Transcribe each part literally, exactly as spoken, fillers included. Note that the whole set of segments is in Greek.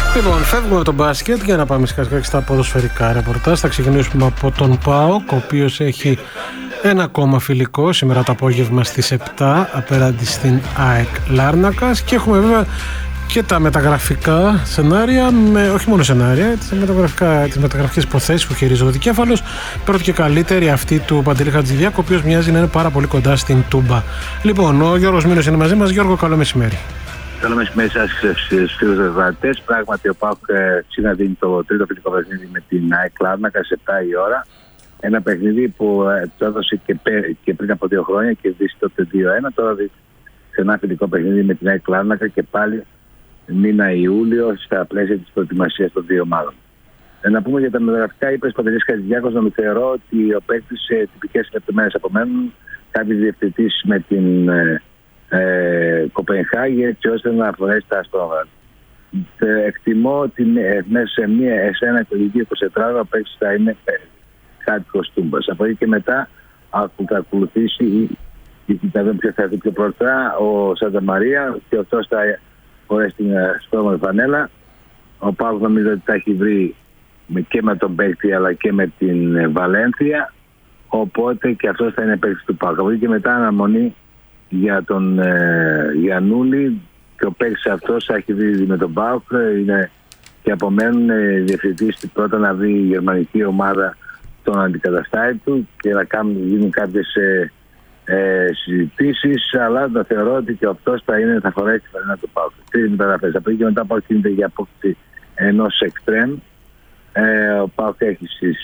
Λοιπόν, φεύγουμε από τον μπάσκετ για να πάμε σιγά σιγά στα ποδοσφαιρικά ρεπορτάζ. Θα ξεκινήσουμε από τον ΠΑΟΚ, ο οποίος έχει ένα ακόμα φιλικό σήμερα το απόγευμα στις επτά απέναντι στην ΑΕΚ Λάρνακας. Και έχουμε βέβαια και τα μεταγραφικά σενάρια, με, όχι μόνο σενάρια, τις, μεταγραφικά, τις μεταγραφικές υποθέσεις που χειρίζονται ο δικέφαλος. Πρώτη και καλύτερη αυτή του Παντελή Χατζηδιάκου, ο οποίος μοιάζει να είναι πάρα πολύ κοντά στην Τούμπα. Λοιπόν, ο Γιώργος Μήνος είναι μαζί μας. Γιώργο, καλό μεσημέρι. Καλό μεσημέρι σας στους φίλους δεδοματές. Πράγματι ο ΠΑΟΚ συναντήνει το τρίτο φιλικό παιχνίδι με την ΑΕΚ Λάρνακα σε επτά η ώρα. Ένα παιχνίδι που το έδωσε και, και πριν από δύο χρόνια και κερδίσει τότε δύο ένα. Τώρα δει σε ένα φιλικό παιχνίδι με την ΑΕΚ Λάρνακα και πάλι μήνα Ιούλιο στα πλαίσια της προετοιμασίας των δύο ομάδων. Ε, να πούμε για τα μεταγραφικά, είπε Παντελής Χατζηδιάκος, να θεωρώ ότι ο παίκτης σε τυπικές λεπτομέρειες απομένουν, κάποιες διευθετήσεις με την ε, ε, Κοπενχάγη έτσι ώστε να αφορέσει τα αστρώματα. Ε, εκτιμώ ότι ε, μέσα σε, μία, σε ένα εικοστή εικοσιτετράωρο ο παίκτης θα είναι ε, κάτοικος Τούμπας. Από εκεί και μετά θα ακολουθήσει, θα δούμε ποιο θα έρθει πιο πρώτα, ο Σάντα Μαρία και αυτός θα φορέσει την στρώμα φανέλα. Ο ΠΑΟΚ νομίζω ότι τα έχει βρει και με τον παίκτη αλλά και με την Βαλένθια, οπότε και αυτός θα είναι παίκτης του ΠΑΟΚ. Από εκεί και μετά αναμονή για τον ε, Γιαννούλη και ο παίκτης αυτός θα έχει βρει με τον ΠΑΟΚ, είναι και απομένουν ε, διευθυντής πρώτα να βρει η γερμανική ομάδα τον αντικαταστάτη του και να κάνουν, γίνουν κάποιες ε, ε, συζητήσεις, αλλά το θεωρώ ότι και αυτός θα, είναι, θα φορέσει τη φανέλα του ΠΑΟΚ. Τρεις μεταγραφές. Από εκεί και μετά ΠΑΟΚ γίνεται για απόκτηση ενός εξτρέμ. Ε, ο ΠΑΟΚ έχει,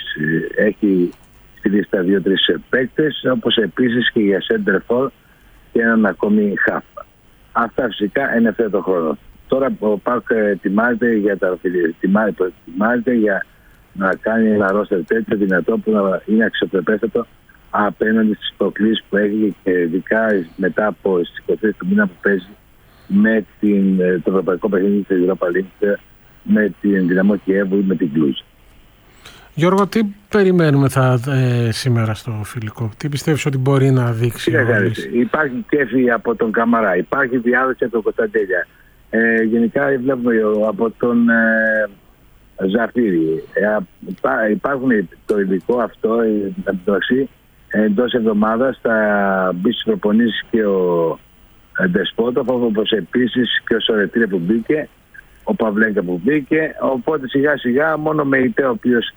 έχει στη λίστα δύο-τρεις παίκτες, όπως επίσης και για center for και έναν ακόμη χαφ. Αυτά φυσικά είναι αυτό το χρόνο. Τώρα ο ΠΑΟΚ ετοιμάζεται για, τα, ετοιμάζεται για να κάνει ένα ρόστερ τέτοιο δυνατό που να είναι αξιοπρεπέστατο απέναντι στις προκλήσεις που έχει και ειδικά μετά από τις είκοσι τρεις του μήνα που παίζει με την, το ευρωπαϊκό παιχνίδι της Europa League με την Δυναμό Κιέβου ή με την Κλούζ. Γιώργο, τι περιμένουμε θα, ε, σήμερα στο φιλικό, τι πιστεύεις ότι μπορεί να δείξει? Υπάρχει κέφι από τον Καμαρά, υπάρχει διάδοση από τον Κωνσταντέλια. Ε, γενικά βλέπουμε από τον ε, Ζαφύρη. Ε, υπάρχουν το υλικό αυτό, εντάξει, εντός εβδομάδας θα μπει στις προπονήσεις και ο Ντεσπότοφ, όπως επίσης και ο Σορετήρε που μπήκε, ο Παυλέγκα που μπήκε, οπότε σιγά σιγά μόνο με ΙΤΕ ο οποίος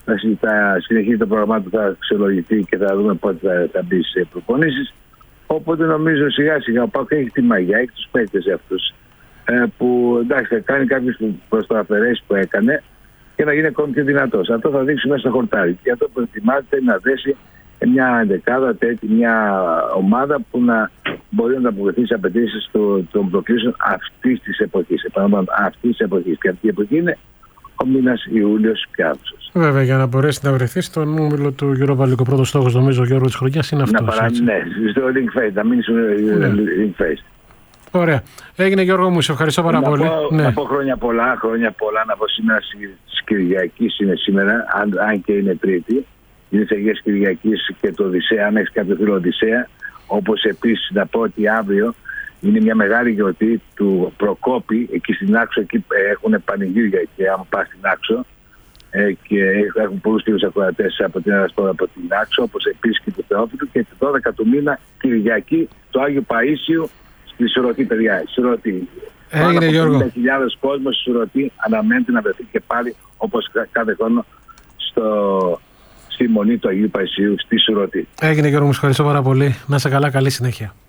θα συνεχίσει το πρόγραμμά του θα αξιολογηθεί και θα δούμε πότε θα, θα μπει σε προπονήσεις. Οπότε νομίζω σιγά σιγά ο ΠΑΟΚ έχει τη μαγιά, έχει τους παίκτες αυτούς ε, που εντάξει θα κάνει κάποιες προς το αφαιρέσεις που έκανε και να γίνει ακόμη πιο δυνατός. Αυτό θα δείξει μέσα στο χορτάρι. Και αυτό που ετοιμάζεται είναι να δέσει μια εντεκάδα, μια ομάδα που να μπορεί να αποκριθεί στις απαιτήσεις των προκλήσεων αυτής της εποχής. Επαναλαμβάνω, αυτής της εποχής. Και αυτή η εποχή είναι ο μήνας Ιούλιος και Αύγουστος. Βέβαια, για να μπορέσει να βρεθεί στον όμιλο του Europa League. Ο πρώτος στόχος, νομίζω, Γιώργο, της χρονιάς είναι αυτός. Να παρά, ναι, στο link face, να μείνει στο ναι. link face. Ωραία. Έγινε, Γιώργο μου, σε ευχαριστώ πάρα να πολύ. Πω, ναι. Να πω χρόνια πολλά, χρόνια πολλά. Να πω σήμερα της Κυριακής είναι σήμερα, αν, αν και είναι Τρίτη. Είναι της Αγίας Κυριακής και το Οδυσσέα, αν έχεις κάποιο φίλο Οδυσσέα. Όπως επίσης να πω ότι αύριο είναι μια μεγάλη γιορτή του Προκόπη. Εκεί στην Άξο εκεί έχουν πανηγύρια και άμα πας στην Άξο. Ε, και έχουν πολλούς φίλους ακροατές από την Εραστόρα, από την Άξο, όπως επίσης και του Θεόφιλου. Και τη δώδεκα του μήνα Κυριακή του Άγιου Παΐσιου στη Σουρωτή, παιδιά. Σουρωτή. Έγινε, Γιώργο. πενήντα χιλιάδες κόσμος στη Σουρωτή αναμένεται να βρεθεί και πάλι όπως κάθε χρόνο στο, στη Μονή του Αγίου Παϊσίου στη Σουρωτή. Έγινε, Γιώργο, μου ευχαριστώ πάρα πολύ. Να είσαι καλά, καλή συνέχεια.